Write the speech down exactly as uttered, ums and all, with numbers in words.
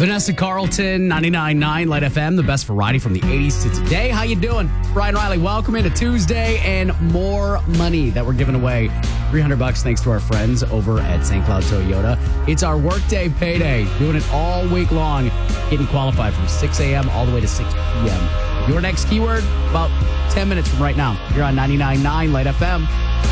Vanessa Carlton, ninety-nine point nine Light F M, the best variety from the eighties to today. How you doing? Brian Riley, welcome into Tuesday and more money that we're giving away. three hundred bucks thanks to our friends over at Saint Cloud Toyota. It's our workday payday, doing it all week long, getting qualified from six a.m. all the way to six p.m. Your next keyword, about ten minutes from right now. You're on ninety-nine point nine Light F M.